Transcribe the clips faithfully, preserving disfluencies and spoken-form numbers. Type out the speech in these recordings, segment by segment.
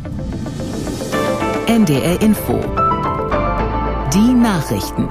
N D R Info. Die Nachrichten.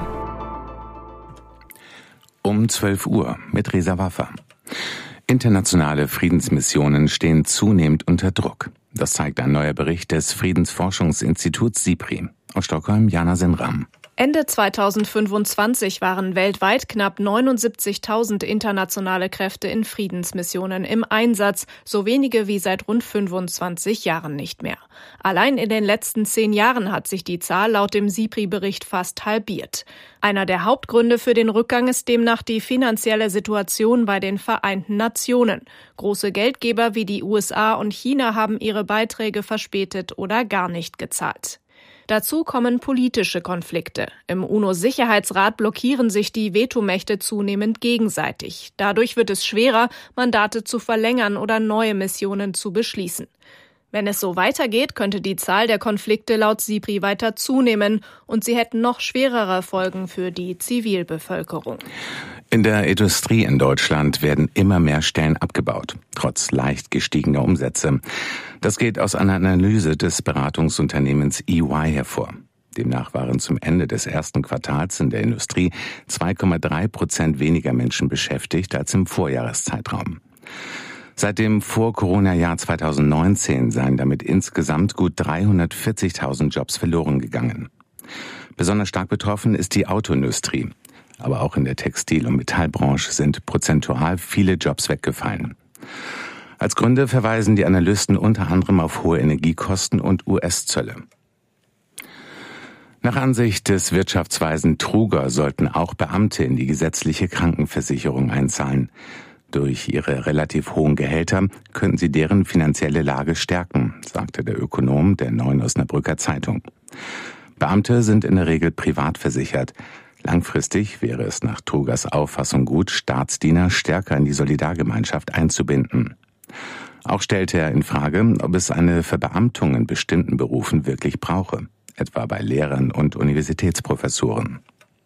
Um zwölf Uhr mit Reza Waffa. Internationale Friedensmissionen stehen zunehmend unter Druck. Das zeigt ein neuer Bericht des Friedensforschungsinstituts SIPRI. Aus Stockholm, Jana Senram. Ende zweitausendfünfundzwanzig waren weltweit knapp neunundsiebzigtausend internationale Kräfte in Friedensmissionen im Einsatz, so wenige wie seit rund fünfundzwanzig Jahren nicht mehr. Allein in den letzten zehn Jahren hat sich die Zahl laut dem SIPRI-Bericht fast halbiert. Einer der Hauptgründe für den Rückgang ist demnach die finanzielle Situation bei den Vereinten Nationen. Große Geldgeber wie die U S A und China haben ihre Beiträge verspätet oder gar nicht gezahlt. Dazu kommen politische Konflikte. Im UNO-Sicherheitsrat blockieren sich die Vetomächte zunehmend gegenseitig. Dadurch wird es schwerer, Mandate zu verlängern oder neue Missionen zu beschließen. Wenn es so weitergeht, könnte die Zahl der Konflikte laut SIPRI weiter zunehmen und sie hätten noch schwerere Folgen für die Zivilbevölkerung. In der Industrie in Deutschland werden immer mehr Stellen abgebaut, trotz leicht gestiegener Umsätze. Das geht aus einer Analyse des Beratungsunternehmens E Y hervor. Demnach waren zum Ende des ersten Quartals in der Industrie zwei Komma drei Prozent weniger Menschen beschäftigt als im Vorjahreszeitraum. Seit dem Vor-Corona-Jahr zweitausendneunzehn seien damit insgesamt gut dreihundertvierzigtausend Jobs verloren gegangen. Besonders stark betroffen ist die Autoindustrie. Aber auch in der Textil- und Metallbranche sind prozentual viele Jobs weggefallen. Als Gründe verweisen die Analysten unter anderem auf hohe Energiekosten und U S-Zölle. Nach Ansicht des Wirtschaftsweisen Truger sollten auch Beamte in die gesetzliche Krankenversicherung einzahlen. Durch ihre relativ hohen Gehälter könnten sie deren finanzielle Lage stärken, sagte der Ökonom der Neuen Osnabrücker Zeitung. Beamte sind in der Regel privat versichert. Langfristig wäre es nach Trugers Auffassung gut, Staatsdiener stärker in die Solidargemeinschaft einzubinden. Auch stellte er in Frage, ob es eine Verbeamtung in bestimmten Berufen wirklich brauche, etwa bei Lehrern und Universitätsprofessoren.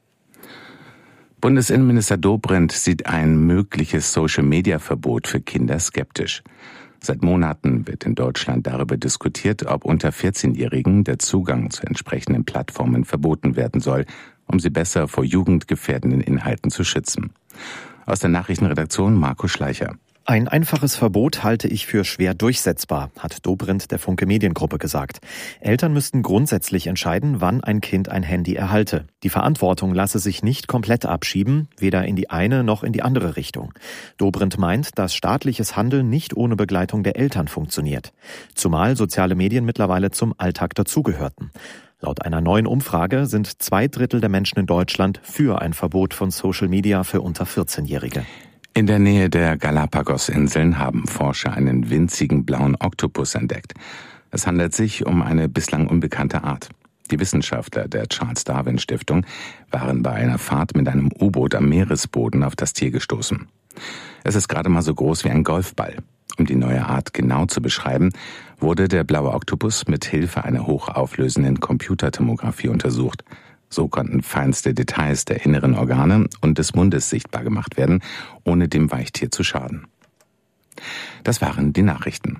Bundesinnenminister Dobrindt sieht ein mögliches Social-Media-Verbot für Kinder skeptisch. Seit Monaten wird in Deutschland darüber diskutiert, ob unter vierzehnjährigen der Zugang zu entsprechenden Plattformen verboten werden soll, um sie besser vor jugendgefährdenden Inhalten zu schützen. Aus der Nachrichtenredaktion Marco Schleicher. Ein einfaches Verbot halte ich für schwer durchsetzbar, hat Dobrindt der Funke Mediengruppe gesagt. Eltern müssten grundsätzlich entscheiden, wann ein Kind ein Handy erhalte. Die Verantwortung lasse sich nicht komplett abschieben, weder in die eine noch in die andere Richtung. Dobrindt meint, dass staatliches Handeln nicht ohne Begleitung der Eltern funktioniert. Zumal soziale Medien mittlerweile zum Alltag dazugehörten. Laut einer neuen Umfrage sind zwei Drittel der Menschen in Deutschland für ein Verbot von Social Media für unter vierzehnjährige. In der Nähe der Galapagos-Inseln haben Forscher einen winzigen blauen Oktopus entdeckt. Es handelt sich um eine bislang unbekannte Art. Die Wissenschaftler der Charles Darwin Stiftung waren bei einer Fahrt mit einem U-Boot am Meeresboden auf das Tier gestoßen. Es ist gerade mal so groß wie ein Golfball. Um die neue Art genau zu beschreiben, wurde der blaue Oktopus mit Hilfe einer hochauflösenden Computertomographie untersucht. So konnten feinste Details der inneren Organe und des Mundes sichtbar gemacht werden, ohne dem Weichtier zu schaden. Das waren die Nachrichten.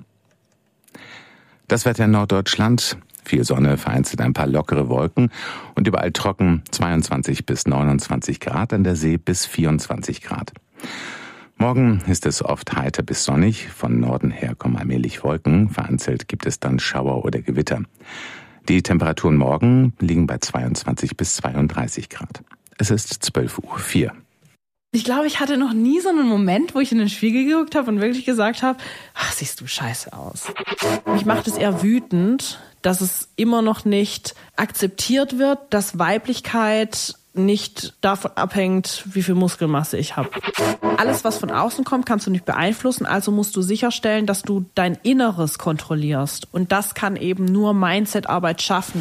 Das Wetter in Norddeutschland: viel Sonne, vereinzelt ein paar lockere Wolken und überall trocken, zweiundzwanzig bis neunundzwanzig Grad, an der See bis vierundzwanzig Grad. Morgen ist es oft heiter bis sonnig, von Norden her kommen allmählich Wolken, vereinzelt gibt es dann Schauer oder Gewitter. Die Temperaturen morgen liegen bei zweiundzwanzig bis zweiunddreißig Grad. Es ist zwölf Uhr vier. Ich glaube, ich hatte noch nie so einen Moment, wo ich in den Spiegel geguckt habe und wirklich gesagt habe, ach, siehst du scheiße aus. Mich macht es eher wütend, dass es immer noch nicht akzeptiert wird, dass Weiblichkeit nicht davon abhängt, wie viel Muskelmasse ich habe. Alles, was von außen kommt, kannst du nicht beeinflussen, also musst du sicherstellen, dass du dein Inneres kontrollierst. Und das kann eben nur Mindset-Arbeit schaffen.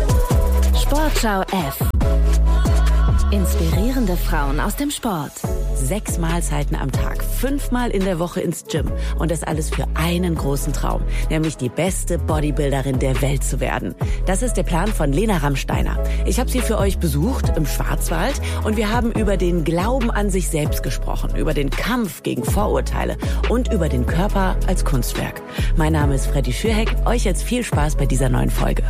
Sportschau F. Inspirierende Frauen aus dem Sport. Sechs Mahlzeiten am Tag, fünfmal in der Woche ins Gym. Und das alles für einen großen Traum, nämlich die beste Bodybuilderin der Welt zu werden. Das ist der Plan von Lena Rammsteiner. Ich habe sie für euch besucht im Schwarzwald und wir haben über den Glauben an sich selbst gesprochen, über den Kampf gegen Vorurteile und über den Körper als Kunstwerk. Mein Name ist Freddy Schürheck. Euch jetzt viel Spaß bei dieser neuen Folge.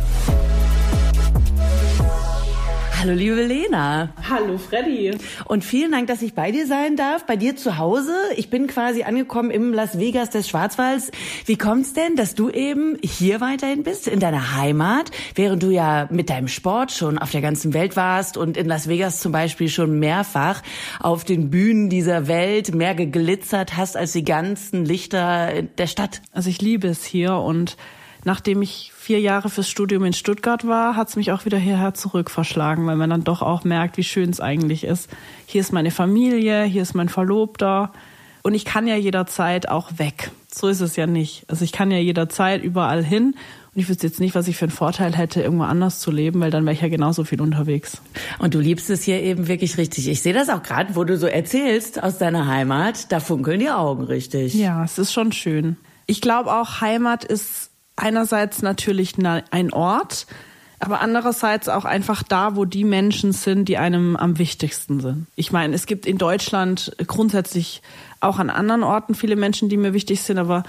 Hallo liebe Lena. Hallo Freddy. Und vielen Dank, dass ich bei dir sein darf, bei dir zu Hause. Ich bin quasi angekommen im Las Vegas des Schwarzwalds. Wie kommt's denn, dass du eben hier weiterhin bist, in deiner Heimat, während du ja mit deinem Sport schon auf der ganzen Welt warst und in Las Vegas zum Beispiel schon mehrfach auf den Bühnen dieser Welt mehr geglitzert hast als die ganzen Lichter der Stadt? Also ich liebe es hier und nachdem ich vier Jahre fürs Studium in Stuttgart war, hat es mich auch wieder hierher zurück verschlagen, weil man dann doch auch merkt, wie schön es eigentlich ist. Hier ist meine Familie, hier ist mein Verlobter und ich kann ja jederzeit auch weg. So ist es ja nicht. Also ich kann ja jederzeit überall hin und ich wüsste jetzt nicht, was ich für einen Vorteil hätte, irgendwo anders zu leben, weil dann wäre ich ja genauso viel unterwegs. Und du liebst es hier eben wirklich richtig. Ich sehe das auch gerade, wo du so erzählst aus deiner Heimat, da funkeln die Augen richtig. Ja, es ist schon schön. Ich glaube auch, Heimat ist einerseits natürlich ein Ort, aber andererseits auch einfach da, wo die Menschen sind, die einem am wichtigsten sind. Ich meine, es gibt in Deutschland grundsätzlich auch an anderen Orten viele Menschen, die mir wichtig sind, aber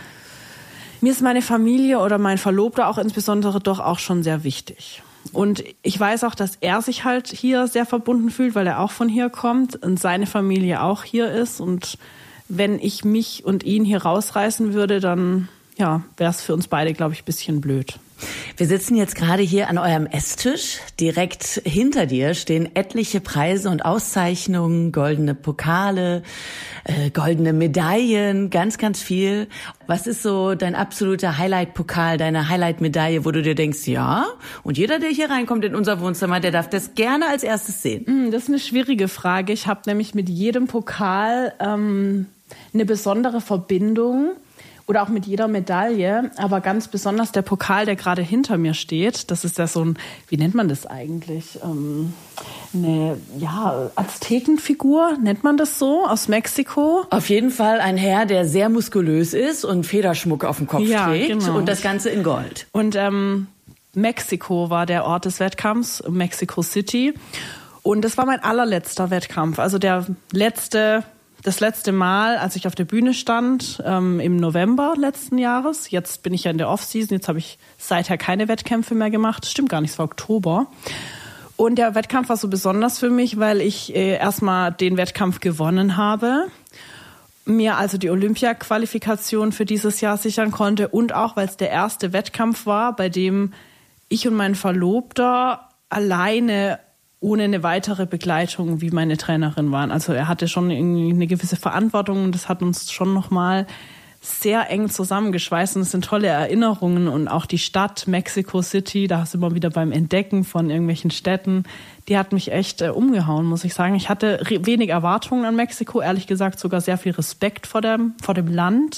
mir ist meine Familie oder mein Verlobter auch insbesondere doch auch schon sehr wichtig. Und ich weiß auch, dass er sich halt hier sehr verbunden fühlt, weil er auch von hier kommt und seine Familie auch hier ist. Und wenn ich mich und ihn hier rausreißen würde, dann ja, wäre es für uns beide, glaube ich, ein bisschen blöd. Wir sitzen jetzt gerade hier an eurem Esstisch. Direkt hinter dir stehen etliche Preise und Auszeichnungen, goldene Pokale, äh, goldene Medaillen, ganz, ganz viel. Was ist so dein absoluter Highlight-Pokal, deine Highlight-Medaille, wo du dir denkst, ja, und jeder, der hier reinkommt in unser Wohnzimmer, der darf das gerne als erstes sehen? Das ist eine schwierige Frage. Ich habe nämlich mit jedem Pokal ähm, eine besondere Verbindung. Oder auch mit jeder Medaille, aber ganz besonders der Pokal, der gerade hinter mir steht. Das ist ja so ein, wie nennt man das eigentlich? Ähm, eine, ja, Aztekenfigur, nennt man das so, aus Mexiko? Auf jeden Fall ein Herr, der sehr muskulös ist und Federschmuck auf dem Kopf ja, trägt genau. Und das Ganze in Gold. Und ähm, Mexiko war der Ort des Wettkampfs, Mexico City. Und das war mein allerletzter Wettkampf, also der letzte Das letzte Mal, als ich auf der Bühne stand, ähm, im November letzten Jahres. Jetzt bin ich ja in der Off-Season. Jetzt habe ich seither keine Wettkämpfe mehr gemacht. Das stimmt gar nicht, es war Oktober. Und der Wettkampf war so besonders für mich, weil ich äh, erstmal den Wettkampf gewonnen habe, mir also die Olympia-Qualifikation für dieses Jahr sichern konnte und auch, weil es der erste Wettkampf war, bei dem ich und mein Verlobter alleine ohne eine weitere Begleitung wie meine Trainerin waren. Also er hatte schon irgendwie eine gewisse Verantwortung und das hat uns schon nochmal sehr eng zusammengeschweißt und es sind tolle Erinnerungen und auch die Stadt Mexico City, da sind wir wieder beim Entdecken von irgendwelchen Städten, die hat mich echt äh, umgehauen, muss ich sagen. Ich hatte re- wenig Erwartungen an Mexiko, ehrlich gesagt sogar sehr viel Respekt vor dem, vor dem Land,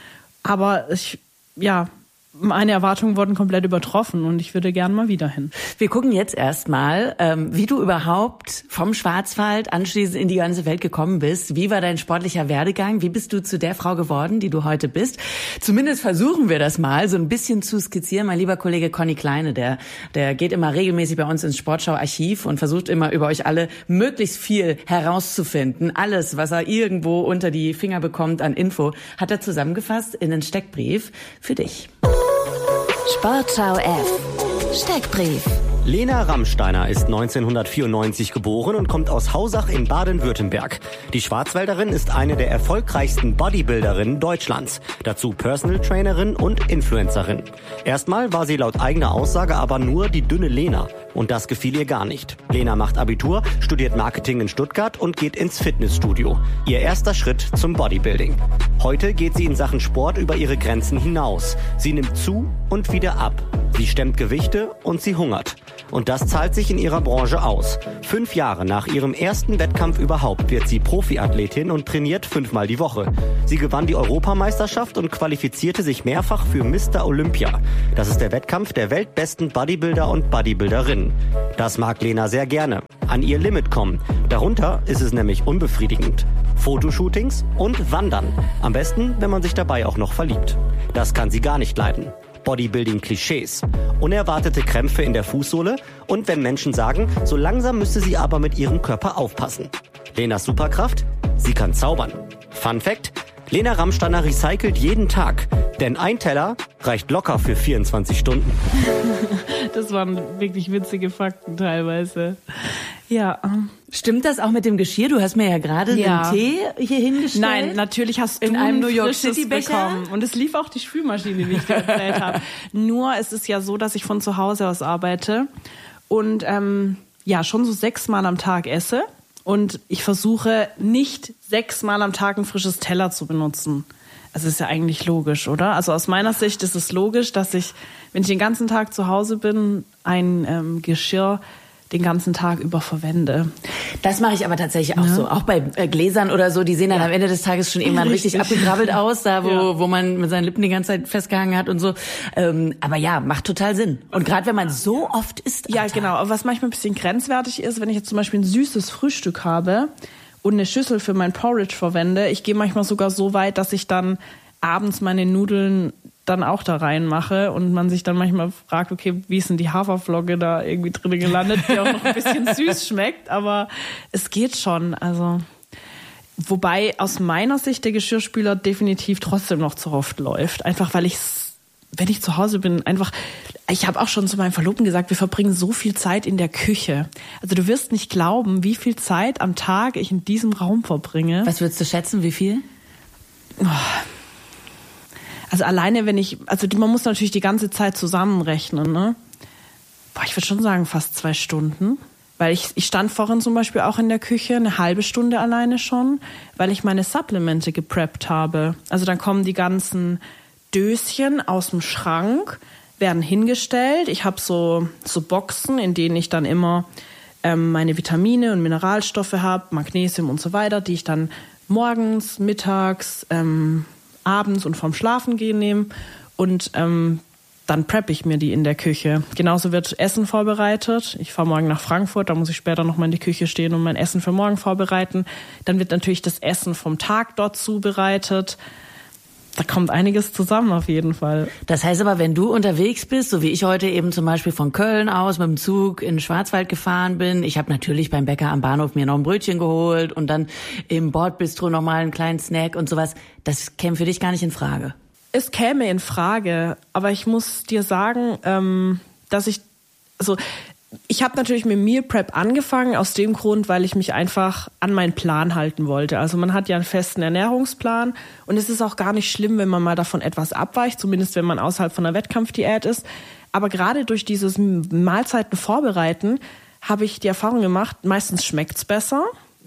aber ich, ja, meine Erwartungen wurden komplett übertroffen und ich würde gern mal wieder hin. Wir gucken jetzt erstmal, ähm, wie du überhaupt vom Schwarzwald anschließend in die ganze Welt gekommen bist. Wie war dein sportlicher Werdegang? Wie bist du zu der Frau geworden, die du heute bist? Zumindest versuchen wir das mal so ein bisschen zu skizzieren. Mein lieber Kollege Conny Kleine, der, der geht immer regelmäßig bei uns ins Sportschau-Archiv und versucht immer über euch alle möglichst viel herauszufinden. Alles, was er irgendwo unter die Finger bekommt an Info, hat er zusammengefasst in einen Steckbrief für dich. Sportschau F. Steckbrief. Lena Rammsteiner ist neunzehnhundertvierundneunzig geboren und kommt aus Hausach in Baden-Württemberg. Die Schwarzwälderin ist eine der erfolgreichsten Bodybuilderinnen Deutschlands. Dazu Personal Trainerin und Influencerin. Erstmal war sie laut eigener Aussage aber nur die dünne Lena. Und das gefiel ihr gar nicht. Lena macht Abitur, studiert Marketing in Stuttgart und geht ins Fitnessstudio. Ihr erster Schritt zum Bodybuilding. Heute geht sie in Sachen Sport über ihre Grenzen hinaus. Sie nimmt zu und wieder ab. Sie stemmt Gewichte und sie hungert. Und das zahlt sich in ihrer Branche aus. Fünf Jahre nach ihrem ersten Wettkampf überhaupt wird sie Profiathletin und trainiert fünfmal die Woche. Sie gewann die Europameisterschaft und qualifizierte sich mehrfach für Mister Olympia. Das ist der Wettkampf der weltbesten Bodybuilder und Bodybuilderinnen. Das mag Lena sehr gerne. An ihr Limit kommen. Darunter ist es nämlich unbefriedigend. Fotoshootings und Wandern. Am besten, wenn man sich dabei auch noch verliebt. Das kann sie gar nicht leiden. Bodybuilding-Klischees, unerwartete Krämpfe in der Fußsohle und wenn Menschen sagen, so langsam müsste sie aber mit ihrem Körper aufpassen. Lenas Superkraft? Sie kann zaubern. Fun Fact: Lena Rammsteiner recycelt jeden Tag, denn ein Teller reicht locker für vierundzwanzig Stunden. Das waren wirklich witzige Fakten teilweise. Ja. Stimmt das auch mit dem Geschirr? Du hast mir ja gerade Ja. den Tee hier hingestellt. Nein, natürlich hast du In einem ein New York frisches City Becher? bekommen. Und es lief auch die Spülmaschine, wie ich dir erzählt habe. Nur es ist ja so, dass ich von zu Hause aus arbeite und ähm, ja schon so sechsmal am Tag esse. Und ich versuche nicht sechsmal am Tag ein frisches Teller zu benutzen. Also ist ja eigentlich logisch, oder? Also aus meiner Sicht ist es logisch, dass ich, wenn ich den ganzen Tag zu Hause bin, ein ähm, Geschirr den ganzen Tag über verwende. Das mache ich aber tatsächlich auch ja. so. Auch bei äh, Gläsern oder so, die sehen dann ja. am Ende des Tages schon irgendwann richtig, richtig abgegrabbelt aus, da wo, ja. wo man mit seinen Lippen die ganze Zeit festgehangen hat und so. Ähm, aber ja, macht total Sinn. Und gerade wenn man so oft isst. Ja, genau. Aber was manchmal ein bisschen grenzwertig ist, wenn ich jetzt zum Beispiel ein süßes Frühstück habe und eine Schüssel für mein Porridge verwende, ich gehe manchmal sogar so weit, dass ich dann abends meine Nudeln dann auch da reinmache und man sich dann manchmal fragt, okay, wie ist denn die Haferflocke da irgendwie drin gelandet, die auch noch ein bisschen süß schmeckt, aber es geht schon, also wobei aus meiner Sicht der Geschirrspüler definitiv trotzdem noch zu oft läuft, einfach weil ich, wenn ich zu Hause bin, einfach, ich habe auch schon zu meinem Verlobten gesagt, wir verbringen so viel Zeit in der Küche. Also du wirst nicht glauben, wie viel Zeit am Tag ich in diesem Raum verbringe. Was würdest du schätzen, wie viel? Oh. Also alleine, wenn ich, also man muss natürlich die ganze Zeit zusammenrechnen, ne? Boah, ich würde schon sagen fast zwei Stunden. Weil ich, ich stand vorhin zum Beispiel auch in der Küche, eine halbe Stunde alleine schon, weil ich meine Supplemente gepreppt habe. Also dann kommen die ganzen Döschen aus dem Schrank, werden hingestellt. Ich habe so, so Boxen, in denen ich dann immer ähm, meine Vitamine und Mineralstoffe habe, Magnesium und so weiter, die ich dann morgens, mittags, ähm, abends und vorm Schlafengehen nehme und ähm, dann preppe ich mir die in der Küche. Genauso wird Essen vorbereitet. Ich fahre morgen nach Frankfurt, da muss ich später noch mal in die Küche stehen und mein Essen für morgen vorbereiten. Dann wird natürlich das Essen vom Tag dort zubereitet. Da kommt einiges zusammen auf jeden Fall. Das heißt aber, wenn du unterwegs bist, so wie ich heute eben zum Beispiel von Köln aus mit dem Zug in den Schwarzwald gefahren bin, ich habe natürlich beim Bäcker am Bahnhof mir noch ein Brötchen geholt und dann im Bordbistro noch mal einen kleinen Snack und sowas. Das käme für dich gar nicht in Frage. Es käme in Frage, aber ich muss dir sagen, ähm, dass ich, also ich habe natürlich mit Meal Prep angefangen aus dem Grund, weil ich mich einfach an meinen Plan halten wollte. Also man hat ja einen festen Ernährungsplan und es ist auch gar nicht schlimm, wenn man mal davon etwas abweicht, zumindest wenn man außerhalb von einer Wettkampfdiät ist. Aber gerade durch dieses Mahlzeiten vorbereiten habe ich die Erfahrung gemacht, meistens schmeckt's besser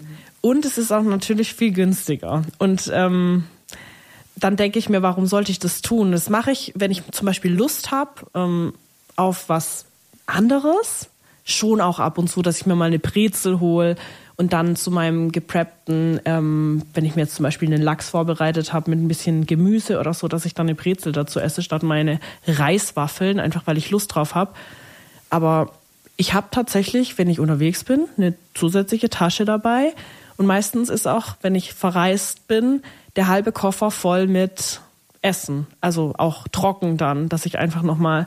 und es ist auch natürlich viel günstiger. Und ähm, dann denke ich mir, warum sollte ich das tun? Das mache ich, wenn ich zum Beispiel Lust habe ähm, auf was anderes, schon auch ab und zu, dass ich mir mal eine Brezel hole und dann zu meinem gepreppten, ähm, wenn ich mir jetzt zum Beispiel einen Lachs vorbereitet habe mit ein bisschen Gemüse oder so, dass ich dann eine Brezel dazu esse, statt meine Reiswaffeln, einfach weil ich Lust drauf habe. Aber ich habe tatsächlich, wenn ich unterwegs bin, eine zusätzliche Tasche dabei und meistens ist auch, wenn ich verreist bin, der halbe Koffer voll mit Essen, also auch trocken dann, dass ich einfach nochmal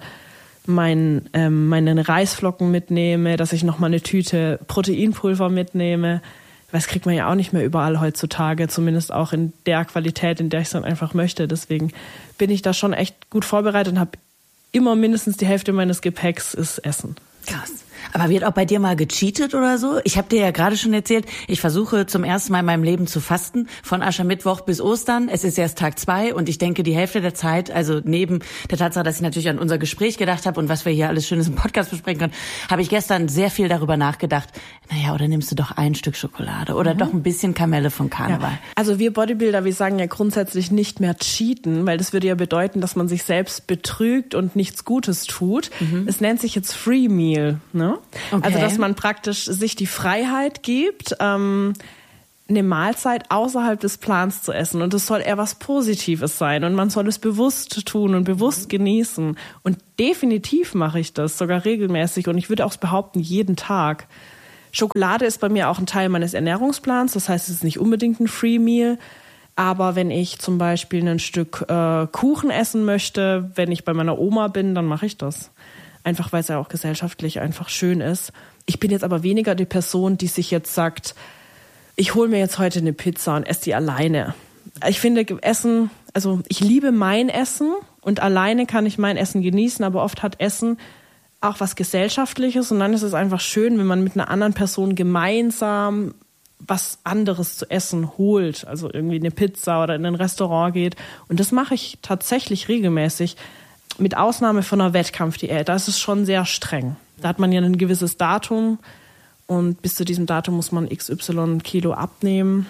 mein, ähm, meine Reisflocken mitnehme, dass ich noch mal eine Tüte Proteinpulver mitnehme. Das kriegt man ja auch nicht mehr überall heutzutage, zumindest auch in der Qualität, in der ich es dann einfach möchte. Deswegen bin ich da schon echt gut vorbereitet und habe immer mindestens die Hälfte meines Gepäcks ist Essen. Krass. Aber wird auch bei dir mal gecheatet oder so? Ich habe dir ja gerade schon erzählt, ich versuche zum ersten Mal in meinem Leben zu fasten, von Aschermittwoch bis Ostern. Es ist erst Tag zwei und ich denke, die Hälfte der Zeit, also neben der Tatsache, dass ich natürlich an unser Gespräch gedacht habe und was wir hier alles Schönes im Podcast besprechen können, habe ich gestern sehr viel darüber nachgedacht, naja, oder nimmst du doch ein Stück Schokolade oder mhm. doch ein bisschen Kamelle von Karneval. Ja. Also wir Bodybuilder, wir sagen ja grundsätzlich nicht mehr cheaten, weil das würde ja bedeuten, dass man sich selbst betrügt und nichts Gutes tut. Mhm. Es nennt sich jetzt Free Meal, ne? Okay. Also dass man praktisch sich die Freiheit gibt, ähm, eine Mahlzeit außerhalb des Plans zu essen. Und es soll eher was Positives sein. Und man soll es bewusst tun und bewusst genießen. Und definitiv mache ich das, sogar regelmäßig. Und ich würde auch behaupten, jeden Tag. Schokolade ist bei mir auch ein Teil meines Ernährungsplans. Das heißt, es ist nicht unbedingt ein Free Meal. Aber wenn ich zum Beispiel ein Stück äh, Kuchen essen möchte, wenn ich bei meiner Oma bin, dann mache ich das. Einfach weil es ja auch gesellschaftlich einfach schön ist. Ich bin jetzt aber weniger die Person, die sich jetzt sagt, ich hole mir jetzt heute eine Pizza und esse die alleine. Ich finde Essen, also ich liebe mein Essen und alleine kann ich mein Essen genießen, aber oft hat Essen auch was Gesellschaftliches und dann ist es einfach schön, wenn man mit einer anderen Person gemeinsam was anderes zu essen holt, also irgendwie eine Pizza oder in ein Restaurant geht. Und das mache ich tatsächlich regelmäßig. Mit Ausnahme von einer Wettkampfdiät, da ist es schon sehr streng. Da hat man ja ein gewisses Datum und bis zu diesem Datum muss man X Y Kilo abnehmen.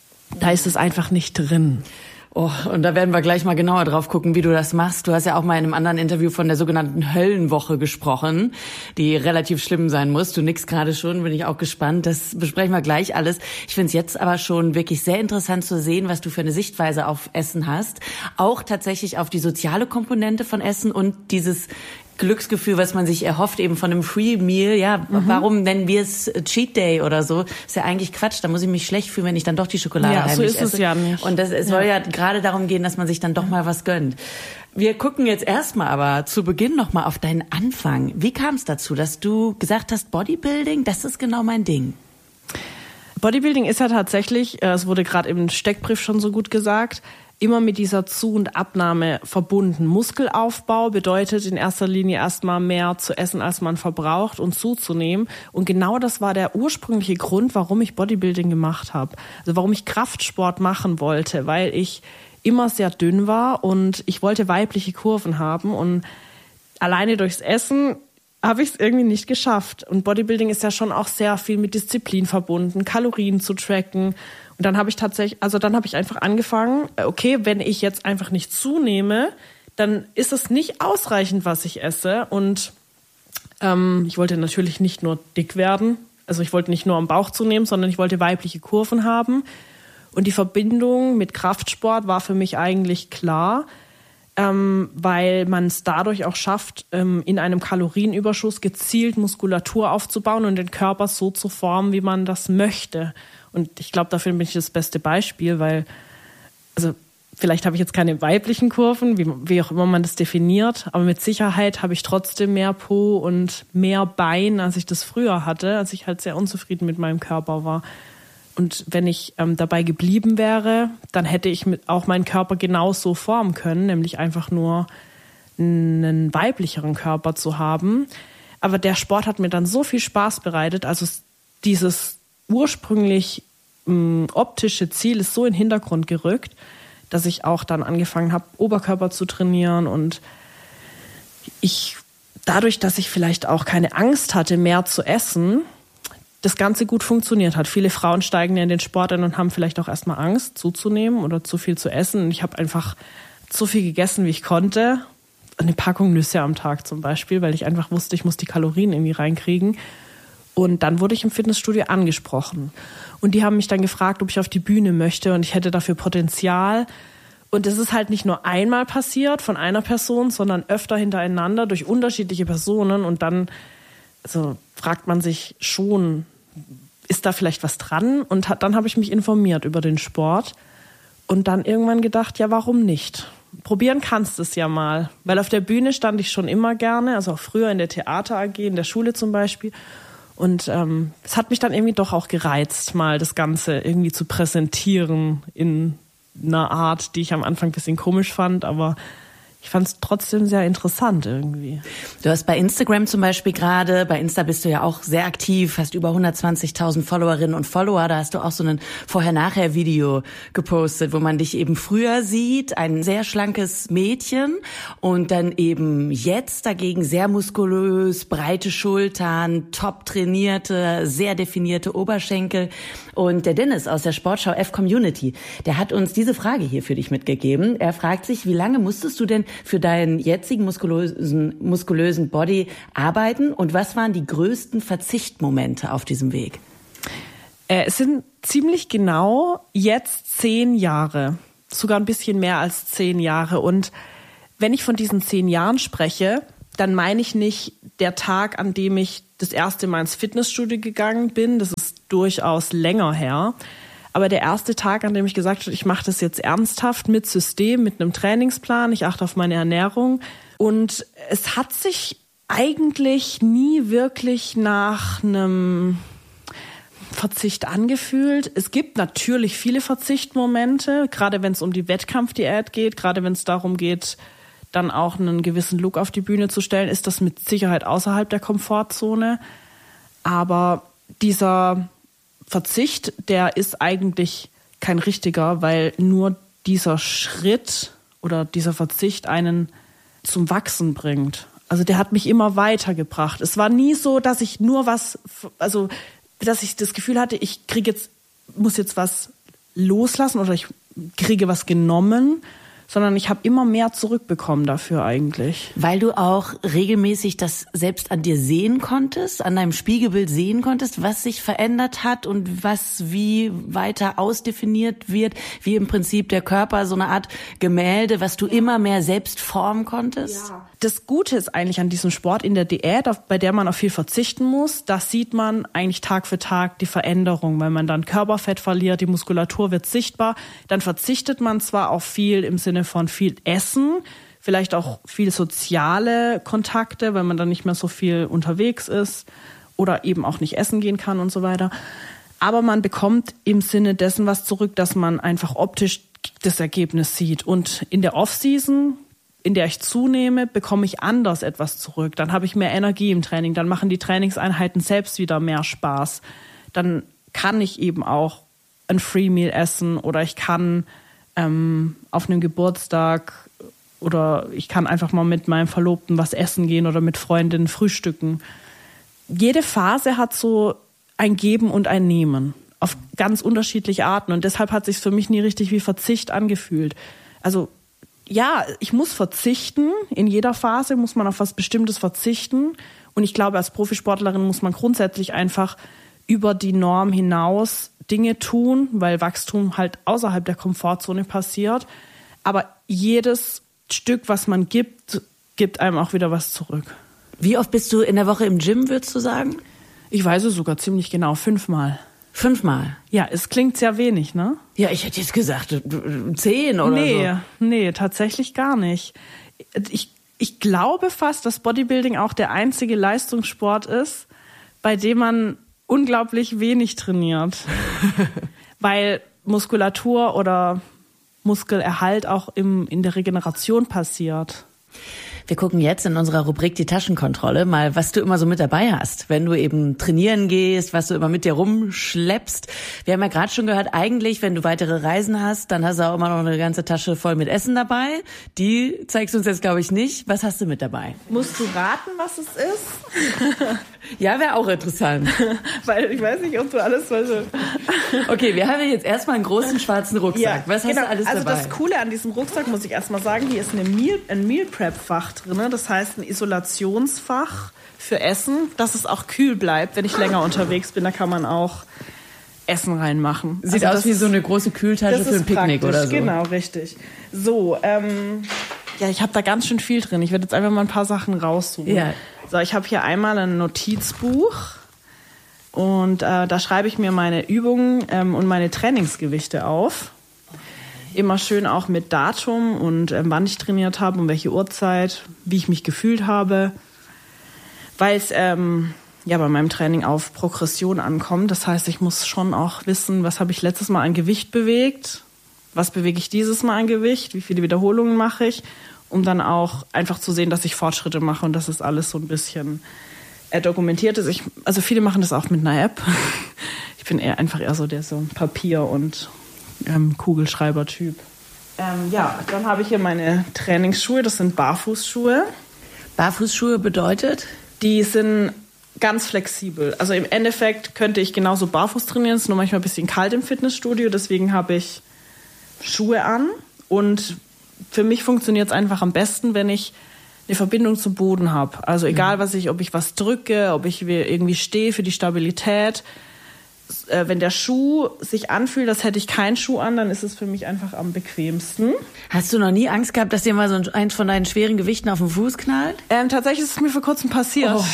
Da ist es einfach nicht drin. Oh, und da werden wir gleich mal genauer drauf gucken, wie du das machst. Du hast ja auch mal in einem anderen Interview von der sogenannten Höllenwoche gesprochen, die relativ schlimm sein muss. Du nickst gerade schon, bin ich auch gespannt. Das besprechen wir gleich alles. Ich finde es jetzt aber schon wirklich sehr interessant zu sehen, was du für eine Sichtweise auf Essen hast. Auch tatsächlich auf die soziale Komponente von Essen und dieses Glücksgefühl, was man sich erhofft eben von einem Free Meal. Ja, mhm. Warum nennen wir es Cheat Day oder so? Ist ja eigentlich Quatsch. Da muss ich mich schlecht fühlen, wenn ich dann doch die Schokolade ja, heimlich so ist esse. Es ja nicht. Und das, es ja. soll ja gerade darum gehen, dass man sich dann doch mal was gönnt. Wir gucken jetzt erstmal aber zu Beginn nochmal auf deinen Anfang. Wie kam es dazu, dass du gesagt hast, Bodybuilding, das ist genau mein Ding? Bodybuilding ist ja tatsächlich, es wurde gerade im Steckbrief schon so gut gesagt, immer mit dieser Zu- und Abnahme verbunden. Muskelaufbau bedeutet in erster Linie erstmal mehr zu essen, als man verbraucht und zuzunehmen. Und genau das war der ursprüngliche Grund, warum ich Bodybuilding gemacht habe. Also warum ich Kraftsport machen wollte, weil ich immer sehr dünn war und ich wollte weibliche Kurven haben. Und alleine durchs Essen habe ich es irgendwie nicht geschafft. Und Bodybuilding ist ja schon auch sehr viel mit Disziplin verbunden, Kalorien zu tracken. Und dann habe ich tatsächlich, also dann habe ich einfach angefangen, okay, wenn ich jetzt einfach nicht zunehme, dann ist es nicht ausreichend, was ich esse. Und ähm, ich wollte natürlich nicht nur dick werden, also ich wollte nicht nur am Bauch zunehmen, sondern ich wollte weibliche Kurven haben. Und die Verbindung mit Kraftsport war für mich eigentlich klar, ähm, weil man es dadurch auch schafft, ähm, in einem Kalorienüberschuss gezielt Muskulatur aufzubauen und den Körper so zu formen, wie man das möchte. Und ich glaube, dafür bin ich das beste Beispiel, weil, also vielleicht habe ich jetzt keine weiblichen Kurven, wie, wie auch immer man das definiert, aber mit Sicherheit habe ich trotzdem mehr Po und mehr Bein, als ich das früher hatte, als ich halt sehr unzufrieden mit meinem Körper war. Und wenn ich ähm, dabei geblieben wäre, dann hätte ich mit, auch meinen Körper genauso formen können, nämlich einfach nur einen weiblicheren Körper zu haben. Aber der Sport hat mir dann so viel Spaß bereitet, also dieses ursprünglich mh, optische Ziel ist so in den Hintergrund gerückt, dass ich auch dann angefangen habe, Oberkörper zu trainieren und ich dadurch, dass ich vielleicht auch keine Angst hatte, mehr zu essen, das Ganze gut funktioniert hat. Viele Frauen steigen ja in den Sport ein und haben vielleicht auch erstmal Angst, zuzunehmen oder zu viel zu essen. Und ich habe einfach so viel gegessen, wie ich konnte. Eine Packung Nüsse am Tag zum Beispiel, weil ich einfach wusste, ich muss die Kalorien irgendwie reinkriegen. Und dann wurde ich im Fitnessstudio angesprochen. Und die haben mich dann gefragt, ob ich auf die Bühne möchte und ich hätte dafür Potenzial. Und es ist halt nicht nur einmal passiert von einer Person, sondern öfter hintereinander durch unterschiedliche Personen. Und dann also, fragt man sich schon, ist da vielleicht was dran? Und hat, dann habe ich mich informiert über den Sport und dann irgendwann gedacht, ja, warum nicht? Probieren kannst du es ja mal. Weil auf der Bühne stand ich schon immer gerne, also auch früher in der Theater A G, in der Schule zum Beispiel. Und ähm, es hat mich dann irgendwie doch auch gereizt, mal das Ganze irgendwie zu präsentieren in einer Art, die ich am Anfang ein bisschen komisch fand. Aber ich fand es trotzdem sehr interessant irgendwie. Du hast bei Instagram zum Beispiel gerade, bei Insta bist du ja auch sehr aktiv, hast über hundertzwanzigtausend Followerinnen und Follower. Da hast du auch so ein Vorher-Nachher-Video gepostet, wo man dich eben früher sieht, ein sehr schlankes Mädchen und dann eben jetzt dagegen sehr muskulös, breite Schultern, top trainierte, sehr definierte Oberschenkel. Und der Dennis aus der Sportschau F-Community, der hat uns diese Frage hier für dich mitgegeben. Er fragt sich, wie lange musstest du denn für deinen jetzigen muskulösen, muskulösen Body arbeiten und was waren die größten Verzichtmomente auf diesem Weg? Äh, es sind ziemlich genau jetzt zehn Jahre, sogar ein bisschen mehr als zehn Jahre. Und wenn ich von diesen zehn Jahren spreche, dann meine ich nicht der Tag, an dem ich das erste Mal ins Fitnessstudio gegangen bin. Das ist durchaus länger her. Aber der erste Tag, an dem ich gesagt habe, ich mache das jetzt ernsthaft mit System, mit einem Trainingsplan, ich achte auf meine Ernährung. Und es hat sich eigentlich nie wirklich nach einem Verzicht angefühlt. Es gibt natürlich viele Verzichtmomente, gerade wenn es um die Wettkampfdiät geht, gerade wenn es darum geht, dann auch einen gewissen Look auf die Bühne zu stellen, ist das mit Sicherheit außerhalb der Komfortzone. Aber dieser Verzicht, der ist eigentlich kein richtiger, weil nur dieser Schritt oder dieser Verzicht einen zum Wachsen bringt. Also der hat mich immer weitergebracht. Es war nie so, dass ich nur was, also dass ich das Gefühl hatte, ich kriege jetzt, muss jetzt was loslassen oder ich kriege was genommen, sondern ich habe immer mehr zurückbekommen dafür eigentlich. Weil du auch regelmäßig das selbst an dir sehen konntest, an deinem Spiegelbild sehen konntest, was sich verändert hat und was wie weiter ausdefiniert wird, wie im Prinzip der Körper so eine Art Gemälde, was du immer mehr selbst formen konntest? Ja. Das Gute ist eigentlich an diesem Sport in der Diät, bei der man auf viel verzichten muss, das sieht man eigentlich Tag für Tag die Veränderung, weil man dann Körperfett verliert, die Muskulatur wird sichtbar, dann verzichtet man zwar auf viel im Sinne von viel Essen, vielleicht auch viel soziale Kontakte, weil man dann nicht mehr so viel unterwegs ist oder eben auch nicht essen gehen kann und so weiter. Aber man bekommt im Sinne dessen was zurück, dass man einfach optisch das Ergebnis sieht. Und in der Off-Season, in der ich zunehme, bekomme ich anders etwas zurück. Dann habe ich mehr Energie im Training, dann machen die Trainingseinheiten selbst wieder mehr Spaß. Dann kann ich eben auch ein Free Meal essen oder ich kann ähm, auf einem Geburtstag oder ich kann einfach mal mit meinem Verlobten was essen gehen oder mit Freundinnen frühstücken. Jede Phase hat so ein Geben und ein Nehmen auf ganz unterschiedliche Arten und deshalb hat es sich für mich nie richtig wie Verzicht angefühlt. Also ja, ich muss verzichten. In jeder Phase muss man auf was Bestimmtes verzichten. Und ich glaube, als Profisportlerin muss man grundsätzlich einfach über die Norm hinaus Dinge tun, weil Wachstum halt außerhalb der Komfortzone passiert. Aber jedes Stück, was man gibt, gibt einem auch wieder was zurück. Wie oft bist du in der Woche im Gym, würdest du sagen? Ich weiß es sogar ziemlich genau, fünfmal. Fünfmal? Ja, es klingt sehr wenig, ne? Ja, ich hätte jetzt gesagt, zehn oder nee, so. Nee, tatsächlich gar nicht. Ich, ich glaube fast, dass Bodybuilding auch der einzige Leistungssport ist, bei dem man unglaublich wenig trainiert. Weil Muskulatur oder Muskelerhalt auch im, in der Regeneration passiert. Wir gucken jetzt in unserer Rubrik die Taschenkontrolle mal, was du immer so mit dabei hast, wenn du eben trainieren gehst, was du immer mit dir rumschleppst. Wir haben ja gerade schon gehört, eigentlich, wenn du weitere Reisen hast, dann hast du auch immer noch eine ganze Tasche voll mit Essen dabei. Die zeigst du uns jetzt, glaube ich, nicht. Was hast du mit dabei? Musst du raten, was es ist? Ja, wäre auch interessant. Weil ich weiß nicht, ob du alles weißt. Okay, wir haben jetzt erstmal einen großen schwarzen Rucksack. Ja, was hast genau. du alles also dabei? Also das Coole an diesem Rucksack, muss ich erstmal sagen, hier ist eine Meal, ein Meal Prep-Fach drin. Das heißt ein Isolationsfach für Essen, dass es auch kühl bleibt, wenn ich länger unterwegs bin. Da kann man auch Essen reinmachen. Sieht also aus wie so eine große Kühltasche für ein Picknick oder so. Genau, richtig. So, ähm, ja, ich habe da ganz schön viel drin. Ich werde jetzt einfach mal ein paar Sachen raussuchen. Ja. So, ich habe hier einmal ein Notizbuch und äh, da schreibe ich mir meine Übungen ähm, und meine Trainingsgewichte auf. Immer schön auch mit Datum und ähm, wann ich trainiert habe und welche Uhrzeit, wie ich mich gefühlt habe, weil es ähm, ja bei meinem Training auf Progression ankommt. Das heißt, ich muss schon auch wissen, was habe ich letztes Mal an Gewicht bewegt, was bewege ich dieses Mal an Gewicht, wie viele Wiederholungen mache ich um dann auch einfach zu sehen, dass ich Fortschritte mache und dass es alles so ein bisschen äh, dokumentiert ist. Ich, also viele machen das auch mit einer App. Ich bin eher einfach eher so der so Papier- und ähm, Kugelschreiber-Typ. Ähm, ja, dann habe ich hier meine Trainingsschuhe. Das sind Barfußschuhe. Barfußschuhe bedeutet? Die sind ganz flexibel. Also im Endeffekt könnte ich genauso barfuß trainieren. Es ist nur manchmal ein bisschen kalt im Fitnessstudio. Deswegen habe ich Schuhe an. Und für mich funktioniert es einfach am besten, wenn ich eine Verbindung zum Boden habe. Also egal, was ich, ob ich was drücke, ob ich irgendwie stehe für die Stabilität. Wenn der Schuh sich anfühlt, als hätte ich keinen Schuh an, dann ist es für mich einfach am bequemsten. Hast du noch nie Angst gehabt, dass dir mal so eins von deinen schweren Gewichten auf den Fuß knallt? Ähm, tatsächlich ist es mir vor kurzem passiert. Oh.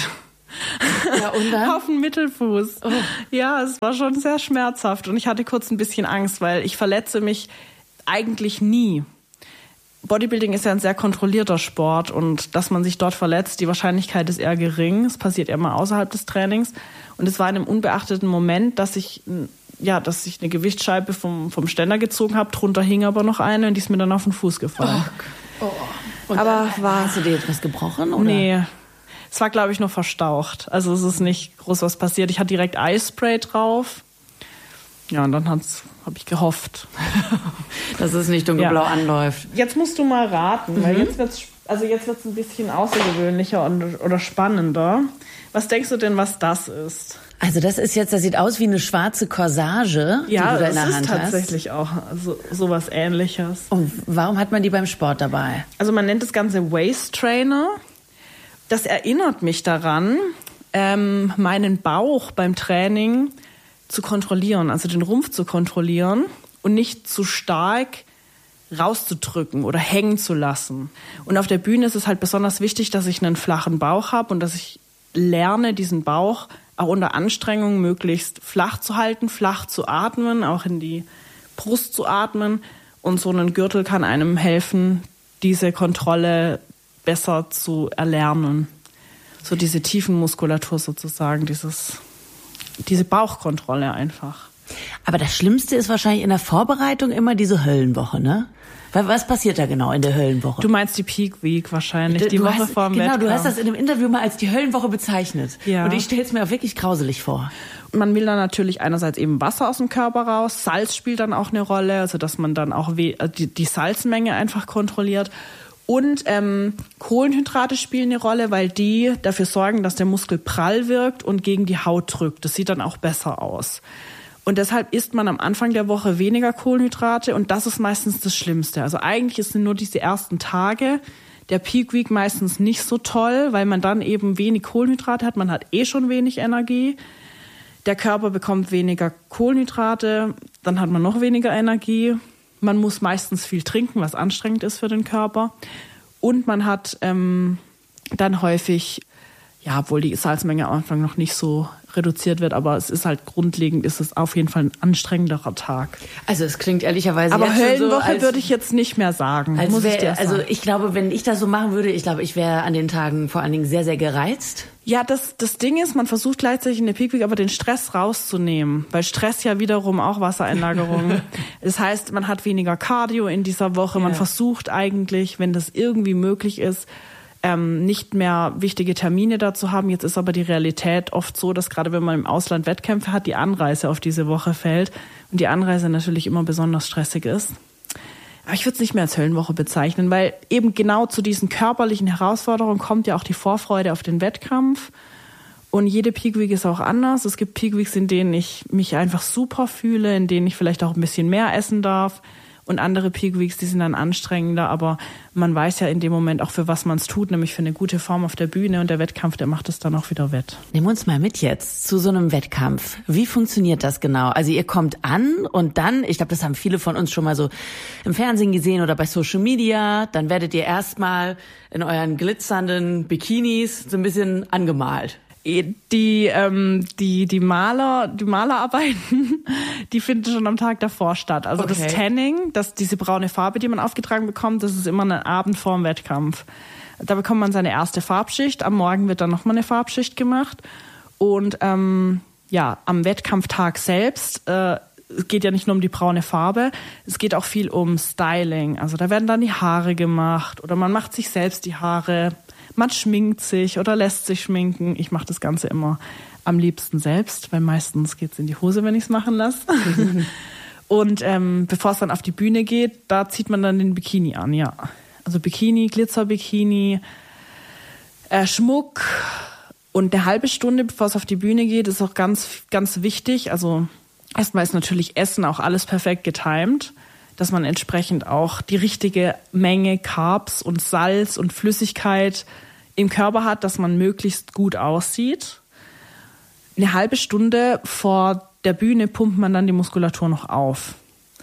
Ja, und dann? Auf den Mittelfuß. Oh. Ja, es war schon sehr schmerzhaft und ich hatte kurz ein bisschen Angst, weil ich verletze mich eigentlich nie. Bodybuilding ist ja ein sehr kontrollierter Sport und dass man sich dort verletzt, die Wahrscheinlichkeit ist eher gering. Es passiert eher mal außerhalb des Trainings. Und es war in einem unbeachteten Moment, dass ich, ja, dass ich eine Gewichtsscheibe vom, vom Ständer gezogen habe. Drunter hing aber noch eine und die ist mir dann auf den Fuß gefallen. Oh. Oh. Und aber war, hast du dir jetzt was gebrochen? Oder? Nee, es war, glaube ich, nur verstaucht. Also es ist nicht groß was passiert. Ich hatte direkt Eispray drauf. Ja, und dann habe ich gehofft, dass es nicht dunkelblau ja. anläuft. Jetzt musst du mal raten, mhm. weil jetzt wird's, also jetzt wird's ein bisschen außergewöhnlicher und, oder spannender. Was denkst du denn, was das ist? Also das ist jetzt, das sieht aus wie eine schwarze Corsage, ja, die du da in der Hand hast. Ja, das ist tatsächlich auch so, sowas Ähnliches. Und warum hat man die beim Sport dabei? Also man nennt das Ganze Waist Trainer. Das erinnert mich daran, ähm, meinen Bauch beim Training zu kontrollieren, also den Rumpf zu kontrollieren und nicht zu stark rauszudrücken oder hängen zu lassen. Und auf der Bühne ist es halt besonders wichtig, dass ich einen flachen Bauch habe und dass ich lerne, diesen Bauch auch unter Anstrengung möglichst flach zu halten, flach zu atmen, auch in die Brust zu atmen. Und so ein Gürtel kann einem helfen, diese Kontrolle besser zu erlernen. So diese Tiefenmuskulatur sozusagen, dieses... diese Bauchkontrolle einfach. Aber das Schlimmste ist wahrscheinlich in der Vorbereitung immer diese Höllenwoche, ne? Was passiert da genau in der Höllenwoche? Du meinst die Peak Week wahrscheinlich, du, die du Woche hast, vor dem Genau, Wettkampf. Du hast das in einem Interview mal als die Höllenwoche bezeichnet. Ja. Und ich stelle es mir auch wirklich grauselig vor. Man will dann natürlich einerseits eben Wasser aus dem Körper raus, Salz spielt dann auch eine Rolle, also dass man dann auch die, die Salzmenge einfach kontrolliert. Und ähm, Kohlenhydrate spielen eine Rolle, weil die dafür sorgen, dass der Muskel prall wirkt und gegen die Haut drückt. Das sieht dann auch besser aus. Und deshalb isst man am Anfang der Woche weniger Kohlenhydrate und das ist meistens das Schlimmste. Also eigentlich sind nur diese ersten Tage der Peak Week meistens nicht so toll, weil man dann eben wenig Kohlenhydrate hat. Man hat eh schon wenig Energie. Der Körper bekommt weniger Kohlenhydrate, dann hat man noch weniger Energie. Man muss meistens viel trinken, was anstrengend ist für den Körper. Und man hat ähm, dann häufig, ja, obwohl die Salzmenge am Anfang noch nicht so reduziert wird, aber es ist halt grundlegend, ist es auf jeden Fall ein anstrengenderer Tag. Also es klingt ehrlicherweise aber jetzt Höllenwoche schon so, als, würde ich jetzt nicht mehr sagen. Als muss wär, ich dir sagen. Also ich glaube, wenn ich das so machen würde, ich glaube, ich wäre an den Tagen vor allen Dingen sehr, sehr gereizt. Ja, das, das Ding ist, man versucht gleichzeitig in der Peak Week aber den Stress rauszunehmen, weil Stress ja wiederum auch Wassereinlagerung. Das heißt, man hat weniger Cardio in dieser Woche. Ja. Man versucht eigentlich, wenn das irgendwie möglich ist, ähm, nicht mehr wichtige Termine dazu haben. Jetzt ist aber die Realität oft so, dass gerade wenn man im Ausland Wettkämpfe hat, die Anreise auf diese Woche fällt und die Anreise natürlich immer besonders stressig ist. Aber ich würde es nicht mehr als Höllenwoche bezeichnen, weil eben genau zu diesen körperlichen Herausforderungen kommt ja auch die Vorfreude auf den Wettkampf. Und jede Peak Week ist auch anders. Es gibt Peak Weeks, in denen ich mich einfach super fühle, in denen ich vielleicht auch ein bisschen mehr essen darf. Und andere Peak Weeks, die sind dann anstrengender, aber man weiß ja in dem Moment auch, für was man es tut, nämlich für eine gute Form auf der Bühne und der Wettkampf, der macht es dann auch wieder wett. Nehmen wir uns mal mit jetzt zu so einem Wettkampf. Wie funktioniert das genau? Also ihr kommt an und dann, ich glaube, das haben viele von uns schon mal so im Fernsehen gesehen oder bei Social Media, dann werdet ihr erstmal in euren glitzernden Bikinis so ein bisschen angemalt. Die, ähm, die, die Maler, die Malerarbeiten, die finden schon am Tag davor statt. Also okay. Das Tanning, das, diese braune Farbe, die man aufgetragen bekommt, das ist immer ein Abend vor dem Wettkampf. Da bekommt man seine erste Farbschicht. Am Morgen wird dann nochmal eine Farbschicht gemacht. Und, ähm, ja, am Wettkampftag selbst, äh, es geht ja nicht nur um die braune Farbe, es geht auch viel um Styling. Also da werden dann die Haare gemacht oder man macht sich selbst die Haare, man schminkt sich oder lässt sich schminken. Ich mache das Ganze immer am liebsten selbst, weil meistens geht's in die Hose, wenn ich's machen lasse. Und ähm, bevor es dann auf die Bühne geht, da zieht man dann den Bikini an, ja. Also Bikini, Glitzerbikini, äh, Schmuck. Und eine halbe Stunde, bevor es auf die Bühne geht, ist auch ganz, ganz wichtig. Also erstmal ist natürlich Essen auch alles perfekt getimed, dass man entsprechend auch die richtige Menge Carbs und Salz und Flüssigkeit im Körper hat, dass man möglichst gut aussieht. Eine halbe Stunde vor der Bühne pumpt man dann die Muskulatur noch auf.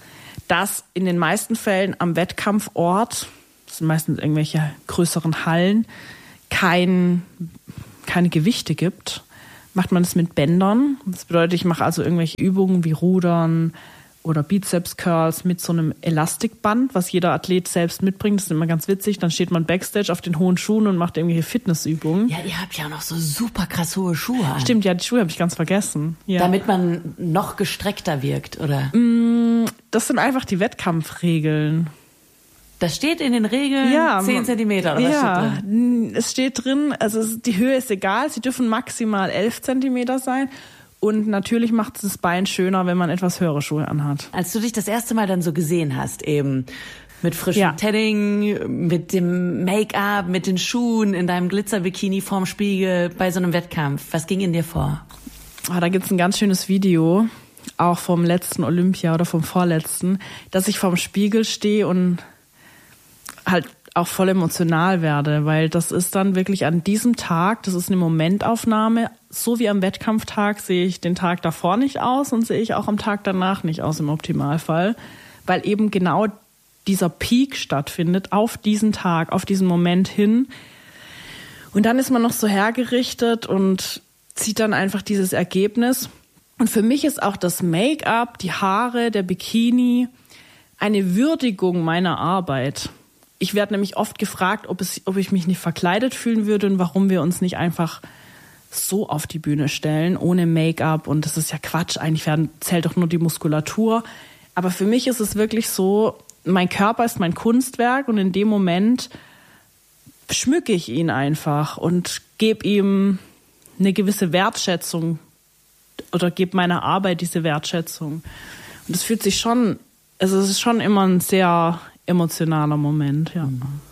Das in den meisten Fällen am Wettkampfort, das sind meistens irgendwelche größeren Hallen, kein, keine Gewichte gibt, macht man es mit Bändern. Das bedeutet, ich mache also irgendwelche Übungen wie Rudern oder Bizeps-Curls mit so einem Elastikband, was jeder Athlet selbst mitbringt. Das ist immer ganz witzig. Dann steht man Backstage auf den hohen Schuhen und macht irgendwelche Fitnessübungen. Ja, ihr habt ja auch noch so super krass hohe Schuhe an. Stimmt, ja, die Schuhe habe ich ganz vergessen. Ja. Damit man noch gestreckter wirkt, oder? Das sind einfach die Wettkampfregeln. Das steht in den Regeln ja, zehn Zentimeter, oder was ja, steht drin? Es steht drin, also die Höhe ist egal, sie dürfen maximal elf Zentimeter sein. Und natürlich macht es das Bein schöner, wenn man etwas höhere Schuhe anhat. Als du dich das erste Mal dann so gesehen hast, eben mit frischem ja. Tedding, mit dem Make-up, mit den Schuhen, in deinem Glitzerbikini vorm Spiegel bei so einem Wettkampf, was ging in dir vor? Oh, da gibt's ein ganz schönes Video, auch vom letzten Olympia oder vom vorletzten, dass ich vorm Spiegel stehe und halt auch voll emotional werde, weil das ist dann wirklich an diesem Tag, das ist eine Momentaufnahme, so wie am Wettkampftag sehe ich den Tag davor nicht aus und sehe ich auch am Tag danach nicht aus im Optimalfall, weil eben genau dieser Peak stattfindet auf diesen Tag, auf diesen Moment hin. Und dann ist man noch so hergerichtet und sieht dann einfach dieses Ergebnis. Und für mich ist auch das Make-up, die Haare, der Bikini eine Würdigung meiner Arbeit. Ich werde nämlich oft gefragt, ob, es, ob ich mich nicht verkleidet fühlen würde und warum wir uns nicht einfach so auf die Bühne stellen, ohne Make-up. Und das ist ja Quatsch, eigentlich werden, zählt doch nur die Muskulatur. Aber für mich ist es wirklich so, mein Körper ist mein Kunstwerk und in dem Moment schmücke ich ihn einfach und gebe ihm eine gewisse Wertschätzung oder gebe meiner Arbeit diese Wertschätzung. Und es fühlt sich schon, also es ist schon immer ein sehr emotionaler Moment, ja.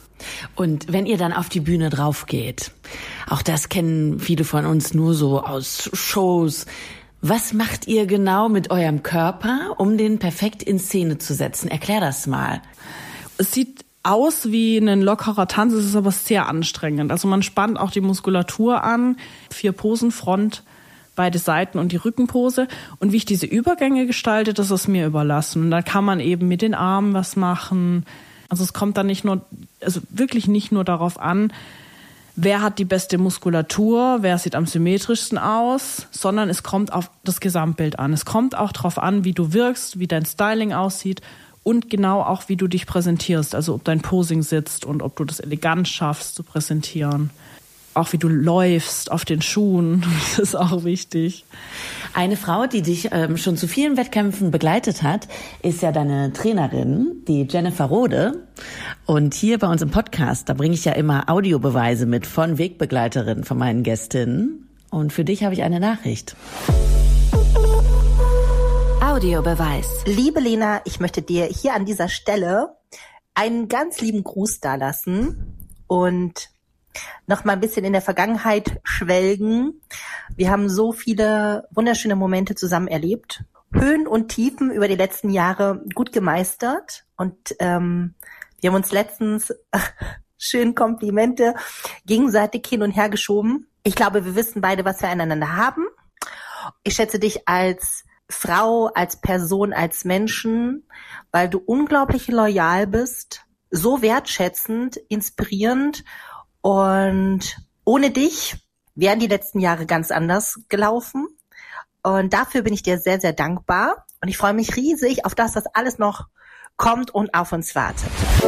Und wenn ihr dann auf die Bühne drauf geht, auch das kennen viele von uns nur so aus Shows, was macht ihr genau mit eurem Körper, um den perfekt in Szene zu setzen? Erklär das mal. Es sieht aus wie ein lockerer Tanz, es ist aber sehr anstrengend. Also man spannt auch die Muskulatur an, vier Posen, Front, beide Seiten und die Rückenpose. Und wie ich diese Übergänge gestalte, das ist mir überlassen. Und da kann man eben mit den Armen was machen. Also es kommt dann nicht nur, also wirklich nicht nur darauf an, wer hat die beste Muskulatur, wer sieht am symmetrischsten aus, sondern es kommt auf das Gesamtbild an. Es kommt auch darauf an, wie du wirkst, wie dein Styling aussieht und genau auch, wie du dich präsentierst. Also ob dein Posing sitzt und ob du das elegant schaffst zu präsentieren. Auch wie du läufst auf den Schuhen, das ist auch wichtig. Eine Frau, die dich ähm, schon zu vielen Wettkämpfen begleitet hat, ist ja deine Trainerin, die Jennifer Rode. Und hier bei uns im Podcast, da bringe ich ja immer Audiobeweise mit von Wegbegleiterinnen, von meinen Gästinnen. Und für dich habe ich eine Nachricht. Audiobeweis. Liebe Lena, ich möchte dir hier an dieser Stelle einen ganz lieben Gruß dalassen und noch mal ein bisschen in der Vergangenheit schwelgen. Wir haben so viele wunderschöne Momente zusammen erlebt. Höhen und Tiefen über die letzten Jahre gut gemeistert. Und ähm, wir haben uns letztens schön Komplimente gegenseitig hin und her geschoben. Ich glaube, wir wissen beide, was wir aneinander haben. Ich schätze dich als Frau, als Person, als Menschen, weil du unglaublich loyal bist, so wertschätzend, inspirierend. Und ohne dich wären die letzten Jahre ganz anders gelaufen. Und dafür bin ich dir sehr, sehr dankbar. Und ich freue mich riesig auf das, was alles noch kommt und auf uns wartet.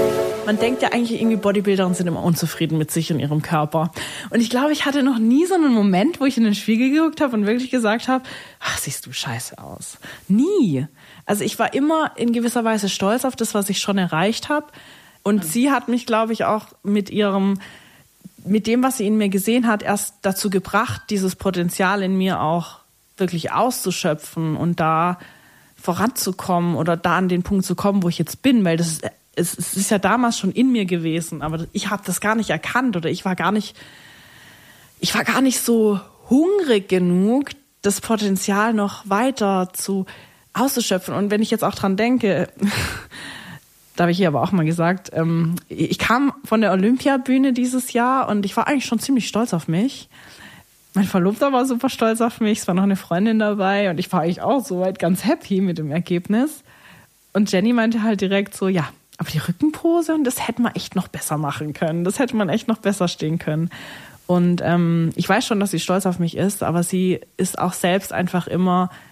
Man denkt ja eigentlich irgendwie, Bodybuilderinnen sind immer unzufrieden mit sich und ihrem Körper. Und ich glaube, ich hatte noch nie so einen Moment, wo ich in den Spiegel geguckt habe und wirklich gesagt habe, ach, siehst du scheiße aus. Nie. Also ich war immer in gewisser Weise stolz auf das, was ich schon erreicht habe. Und sie hat mich, glaube ich, auch mit ihrem, mit dem, was sie in mir gesehen hat, erst dazu gebracht, dieses Potenzial in mir auch wirklich auszuschöpfen und da voranzukommen oder da an den Punkt zu kommen, wo ich jetzt bin, weil das ist, es, es ist ja damals schon in mir gewesen, aber ich habe das gar nicht erkannt oder ich war gar nicht, ich war gar nicht so hungrig genug, das Potenzial noch weiter zu auszuschöpfen. Und wenn ich jetzt auch dran denke, da habe ich hier aber auch mal gesagt, ähm, ich kam von der Olympiabühne dieses Jahr und ich war eigentlich schon ziemlich stolz auf mich. Mein Verlobter war super stolz auf mich, es war noch eine Freundin dabei und ich war eigentlich auch soweit ganz happy mit dem Ergebnis. Und Jenny meinte halt direkt so, ja, aber die Rückenpose, und das hätte man echt noch besser machen können, das hätte man echt noch besser stehen können. Und ähm, ich weiß schon, dass sie stolz auf mich ist, aber sie ist auch selbst einfach immer